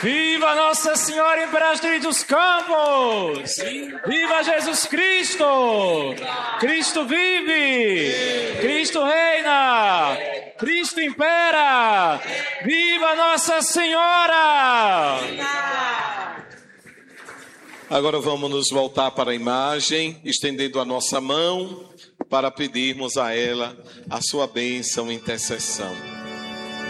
Viva Nossa Senhora Imperatriz dos Campos! Viva Jesus Cristo! Cristo vive! Cristo reina! Cristo impera! Viva Nossa Senhora! Agora vamos nos voltar para a imagem, estendendo a nossa mão para pedirmos a ela a sua bênção e intercessão.